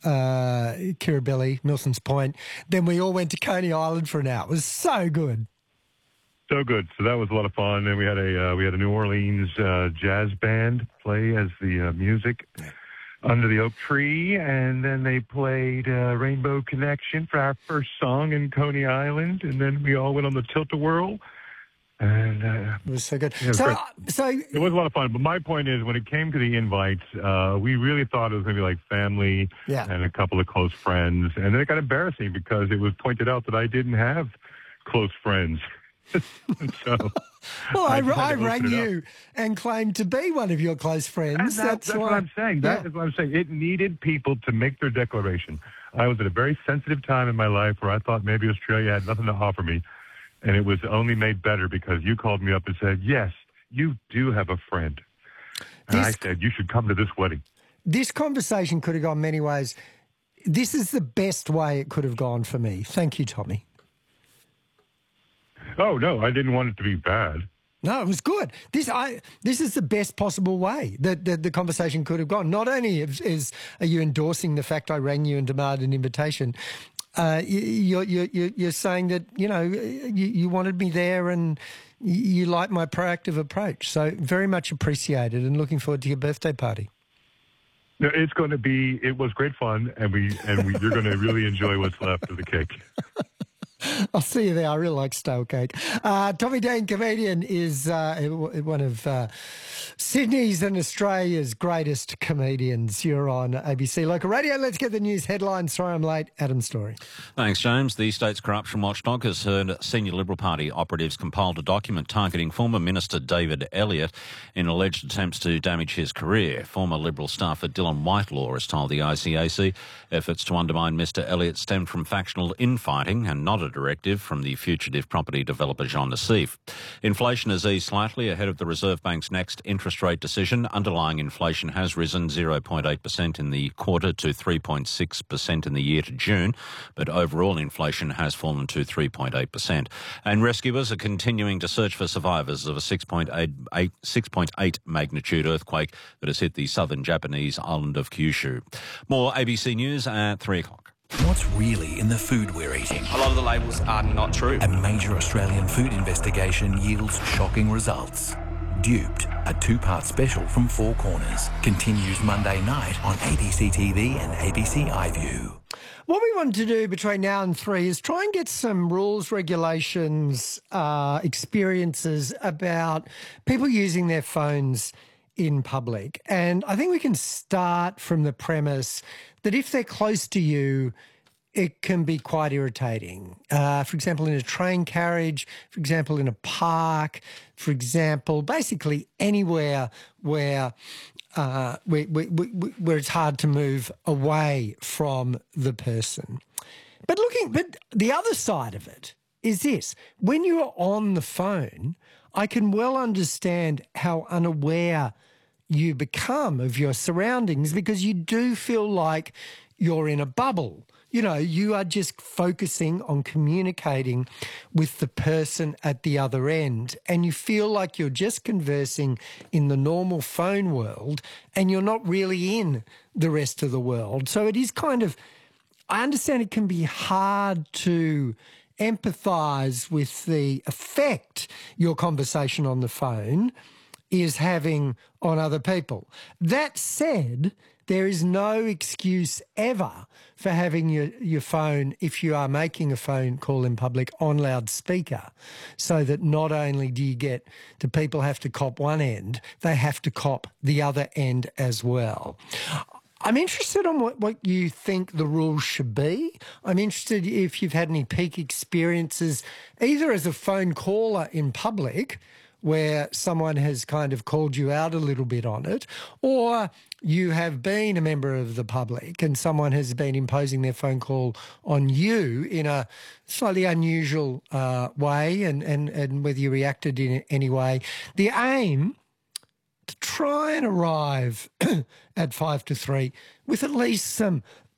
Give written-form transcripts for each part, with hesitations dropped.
Kirribilli, Milson's Point. Then we all went to Coney Island for an hour. It was so good. So good. So that was a lot of fun. And we had a New Orleans jazz band play as the music under the oak tree, and then they played Rainbow Connection for our first song in Coney Island, and then we all went on the Tilt-A-Whirl. And it was so good. Yeah, so it was a lot of fun. But my point is, when it came to the invites, we really thought it was going to be like family and a couple of close friends. And then it got embarrassing because it was pointed out that I didn't have close friends. So, well, I rang you and claimed to be one of your close friends. That's what I'm saying. That is what I'm saying. It needed people to make their declaration. I was at a very sensitive time in my life where I thought maybe Australia had nothing to offer me. And it was only made better because you called me up and said, yes, you do have a friend. And I said, you should come to this wedding. This conversation could have gone many ways. This is the best way it could have gone for me. Thank you, Tommy. Oh, no, I didn't want it to be bad. No, it was good. This is the best possible way that the conversation could have gone. Not only are you endorsing the fact I rang you and demanded an invitation, you're saying that, you wanted me there and you like my proactive approach. So very much appreciated and looking forward to your birthday party. No, it was great fun, and you're going to really enjoy what's left of the cake. I'll see you there. I really like stale cake. Tommy Dean, comedian, is one of Sydney's and Australia's greatest comedians. You're on ABC Local Radio. Let's get the news headlines. Sorry I'm late. Adam Story. Thanks, James. The state's corruption watchdog has heard senior Liberal Party operatives compiled a document targeting former Minister David Elliott in alleged attempts to damage his career. Former Liberal staffer Dylan Whitelaw has told the ICAC efforts to undermine Mr Elliott stemmed from factional infighting and not a directive from the fugitive property developer Jean Nassif. Inflation has eased slightly ahead of the Reserve Bank's next interest rate decision. Underlying inflation has risen 0.8% in the quarter to 3.6% in the year to June, but overall inflation has fallen to 3.8%. And rescuers are continuing to search for survivors of a 6.8 magnitude earthquake that has hit the southern Japanese island of Kyushu. More ABC News at 3 o'clock. What's really in the food we're eating? A lot of the labels are not true. A major Australian food investigation yields shocking results. Duped, a two-part special from Four Corners, continues Monday night on ABC TV and ABC iView. What we want to do between now and 3 is try and get some rules, regulations, experiences about people using their phones in public. And I think we can start from the premise that if they're close to you, it can be quite irritating. For example, in a train carriage, for example, in a park, for example, basically anywhere where it's hard to move away from the person. But the other side of it is this. When you're on the phone, I can well understand how unaware you become of your surroundings because you do feel like you're in a bubble. You are just focusing on communicating with the person at the other end, and you feel like you're just conversing in the normal phone world and you're not really in the rest of the world. So it is I understand it can be hard to empathise with the effect your conversation on the phone is having on other people. That said, there is no excuse ever for having your phone, if you are making a phone call in public, on loudspeaker, so that not only do people have to cop one end, they have to cop the other end as well. I'm interested on what you think the rules should be. I'm interested if you've had any peak experiences, either as a phone caller in public, where someone has kind of called you out a little bit on it, or you have been a member of the public and someone has been imposing their phone call on you in a slightly unusual way, and whether you reacted in any way. The aim to try and arrive at 5 to 3 with at least some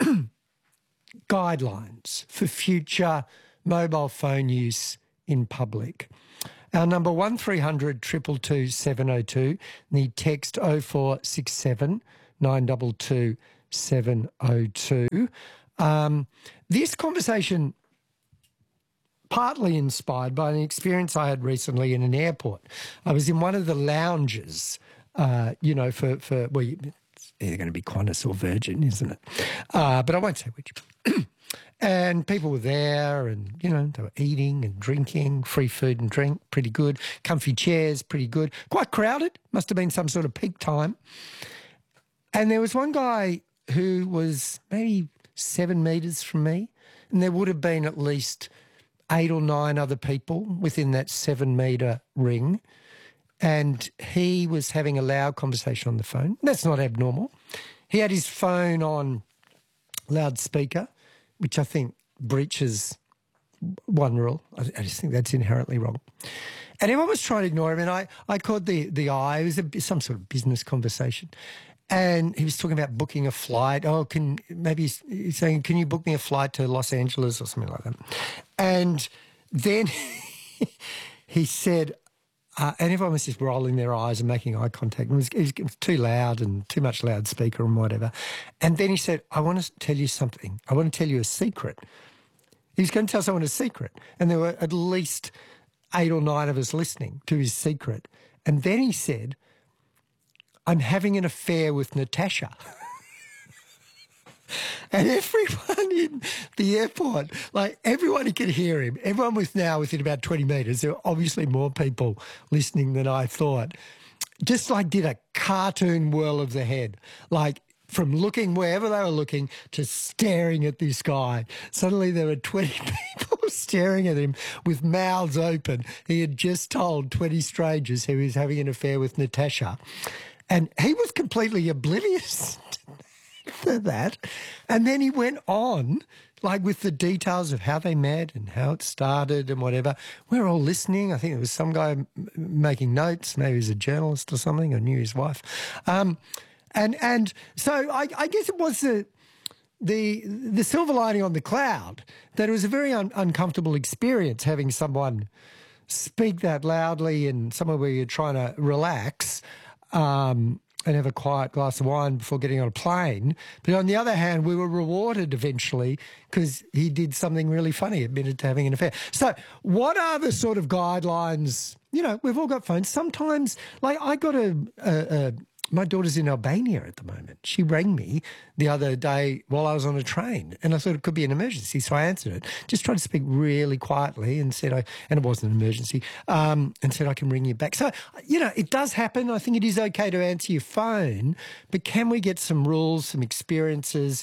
guidelines for future mobile phone use in public. Our number 1300 222 702, the text 0467 922 702. This conversation partly inspired by an experience I had recently in an airport. I was in one of the lounges, for well, it's either going to be Qantas or Virgin, isn't it? But I won't say which. And people were there and, they were eating and drinking, free food and drink, pretty good. Comfy chairs, pretty good. Quite crowded, must have been some sort of peak time. And there was one guy who was maybe 7 metres from me, and there would have been at least 8 or 9 other people within that 7-metre ring. And he was having a loud conversation on the phone. That's not abnormal. He had his phone on loudspeaker, which I think breaches one rule. I just think that's inherently wrong. And everyone was trying to ignore him, and I caught the eye. It was some sort of business conversation. And he was talking about booking a flight. He's saying, can you book me a flight to Los Angeles or something like that? And then he said, and everyone was just rolling their eyes and making eye contact. It was too loud and too much loudspeaker and whatever. And then he said, I want to tell you something. I want to tell you a secret. He was going to tell someone a secret. And there were at least 8 or 9 of us listening to his secret. And then he said, I'm having an affair with Natasha. And everyone in the airport, like everyone who could hear him, everyone was now within about 20 metres. There were obviously more people listening than I thought. Just like did a cartoon whirl of the head, like from looking wherever they were looking to staring at this guy. Suddenly there were 20 people staring at him with mouths open. He had just told 20 strangers he was having an affair with Natasha. And he was completely oblivious to that. And then he went on, like with the details of how they met and how it started and whatever. We're all listening. I think there was some guy making notes. Maybe he was a journalist or something. I knew his wife. And so I guess it was the silver lining on the cloud that it was a very uncomfortable experience having someone speak that loudly and somewhere where you're trying to relax and have a quiet glass of wine before getting on a plane. But on the other hand, we were rewarded eventually because he did something really funny, admitted to having an affair. So what are the sort of guidelines? We've all got phones. Sometimes, like I got my daughter's in Albania at the moment. She rang me the other day while I was on a train and I thought it could be an emergency, so I answered it. Just tried to speak really quietly and said, and it wasn't an emergency, and said, I can ring you back. So, it does happen. I think it is okay to answer your phone, but can we get some rules, some experiences,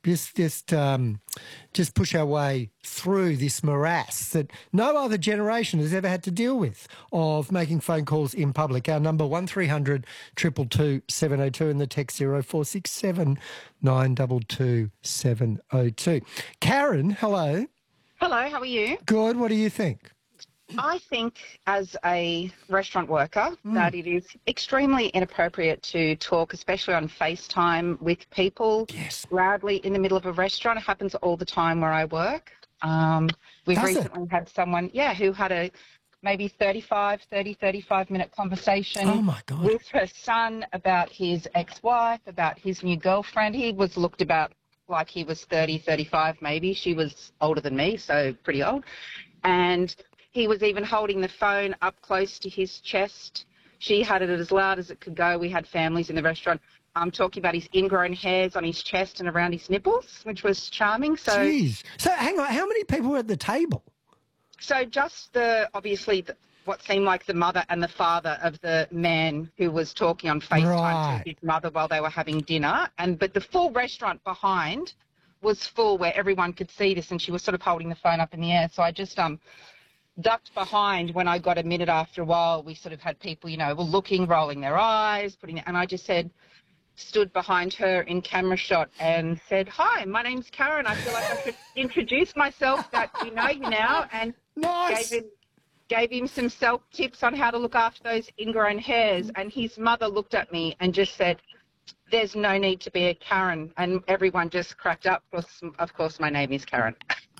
just push our way through this morass that no other generation has ever had to deal with of making phone calls in public. Our number 1300 222 702 and the text 0467 922 702. Karen, hello. Hello, how are you? Good. What do you think? I think as a restaurant worker that it is extremely inappropriate to talk, especially on FaceTime with people loudly in the middle of a restaurant. It happens all the time where I work. We've recently had someone, who had a maybe 35-minute conversation with her son about his ex-wife, about his new girlfriend. He was looked about like he was 30, 35 maybe. She was older than me, so pretty old. And he was even holding the phone up close to his chest. She had it as loud as it could go. We had families in the restaurant. I'm talking about his ingrown hairs on his chest and around his nipples, which was charming. So, jeez. So hang on, how many people were at the table? So just what seemed like the mother and the father of the man who was talking on FaceTime to his mother while they were having dinner. But the full restaurant behind was full where everyone could see this, and she was sort of holding the phone up in the air. So I just ducked behind. When I got a minute after a while, we sort of had people, were looking, rolling their eyes, and I just stood behind her in camera shot and said, hi, my name's Karen. I feel like I should introduce myself, that you know you now, and gave him some self tips on how to look after those ingrown hairs. And his mother looked at me and just said, there's no need to be a Karen. And everyone just cracked up. Of course, my name is Karen.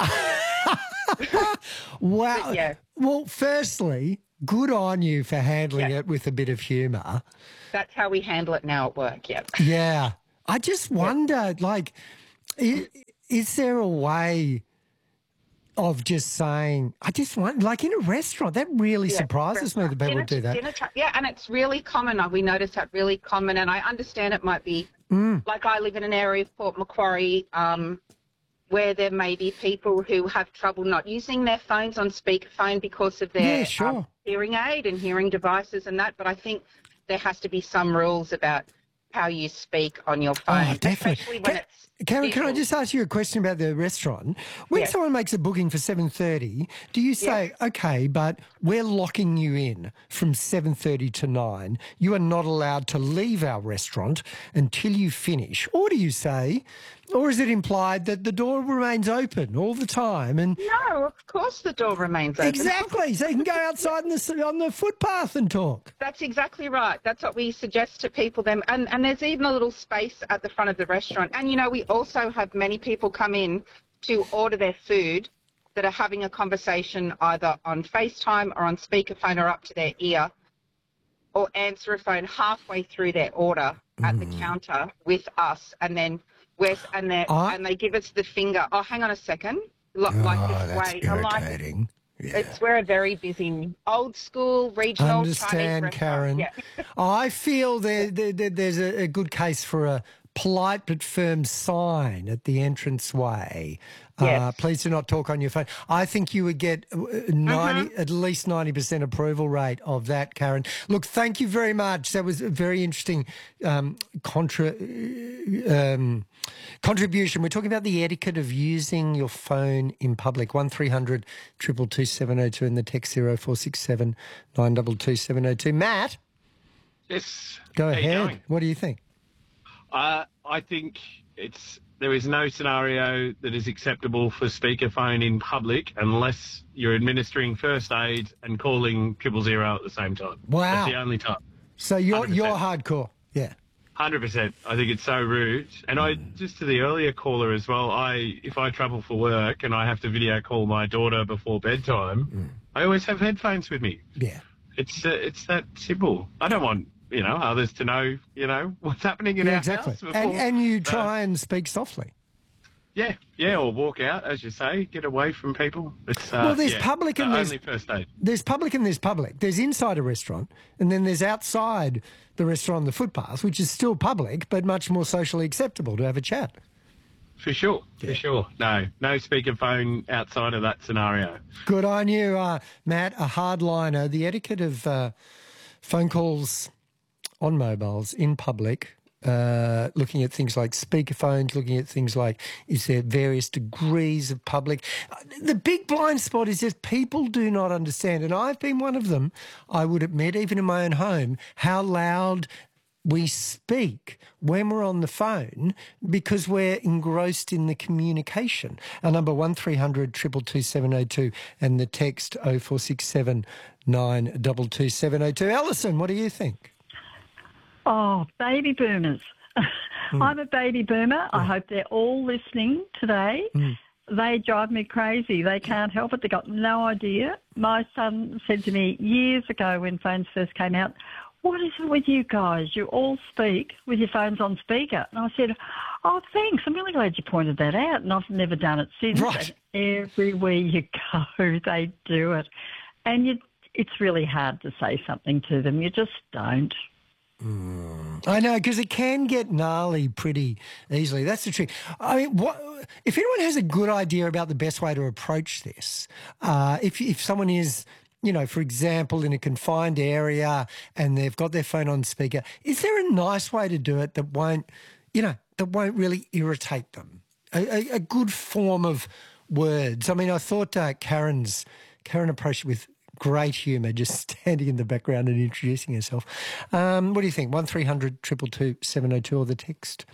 Wow. But, yeah. Well, firstly, good on you for handling it with a bit of humour. That's how we handle it now at work, yeah. Yeah. I just wonder, like, is there a way of just saying, I just want, like in a restaurant, that really surprises me that people do that. And it's really common. We notice that really common, and I understand it might be, like I live in an area of Port Macquarie where there may be people who have trouble not using their phones on speakerphone because of their hearing aid and hearing devices and that, but I think there has to be some rules about how you speak on your phone. Oh, definitely. Especially when it's Karen, visual. can I just ask you a question about the restaurant? When someone makes a booking for 7:30, do you say, okay, but we're locking you in from 7:30 to 9. You are not allowed to leave our restaurant until you finish? Or do you say, or is it implied that the door remains open all the time? And No, of course the door remains open. exactly, so you can go outside on the footpath and talk. That's exactly right. That's what we suggest to people. And there's even a little space at the front of the restaurant. And, you know, we also have many people come in to order their food that are having a conversation either on FaceTime or on speakerphone or up to their ear, or answer a phone halfway through their order at the counter with us, and then and they give us the finger. Oh, hang on a second. Like that's irritating. We're a very busy, old school, regional Understand, Chinese Karen. restaurant. Yeah. I feel there's a good case for a polite but firm sign at the entranceway. Yes. Please do not talk on your phone. I think you would get at least 90% approval rate of that, Karen. Look, thank you very much. That was a very interesting contribution. We're talking about the etiquette of using your phone in public. 1300 222 702 and the text 0467 922 702. Matt? Yes. Go How you ahead. going? What do you think? I think there is no scenario that is acceptable for speakerphone in public unless you're administering first aid and calling 000 at the same time. Wow. That's the only time. So you're 100%. hardcore. Yeah. 100%. I think it's so rude. And just to the earlier caller as well, if I travel for work and I have to video call my daughter before bedtime, I always have headphones with me. Yeah. It's that simple. I don't want others to know what's happening in our house before. And you try and speak softly. Yeah, or walk out, as you say, get away from people. It's Well, there's public and there's only first aid. There's public and there's public. There's inside a restaurant, and then there's outside the restaurant on the footpath, which is still public but much more socially acceptable to have a chat. For sure. No speakerphone outside of that scenario. Good on you, Matt, a hardliner. The etiquette of phone calls on mobiles in public, looking at things like speakerphones, looking at things like, is there various degrees of public? The big blind spot is that people do not understand, and I've been one of them, I would admit, even in my own home, how loud we speak when we're on the phone because we're engrossed in the communication. Our number 1300 222 702 and the text 0467 922 702. Alison, what do you think? Oh, baby boomers. I'm a baby boomer. I hope they're all listening today. They drive me crazy. They can't help it. They got no idea. My son said to me years ago when phones first came out, what is it with you guys? You all speak with your phones on speaker. And I said, oh, thanks. I'm really glad you pointed that out. And I've never done it since. Right. And everywhere you go, they do it. And it's really hard to say something to them. You just don't. I know, because it can get gnarly pretty easily. That's the trick. I mean, if anyone has a good idea about the best way to approach this, if someone is, for example, in a confined area and they've got their phone on speaker, is there a nice way to do it that won't really irritate them? A good form of words. I mean, I thought Karen approached it with great humour, just standing in the background and introducing herself. What do you think? 1300 222 702 or the text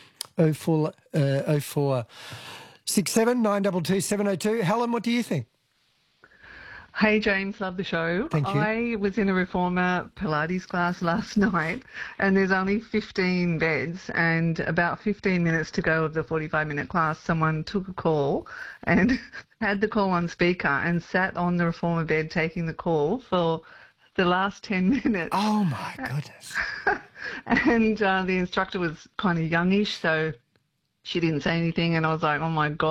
0467 922 702. Helen, what do you think? Hey, James, love the show. Thank you. I was in a reformer Pilates class last night, and there's only 15 beds, and about 15 minutes to go of the 45-minute class, someone took a call and had the call on speaker and sat on the reformer bed taking the call for the last 10 minutes. Oh, my goodness. And the instructor was kind of youngish, so she didn't say anything, and I was like, oh my God.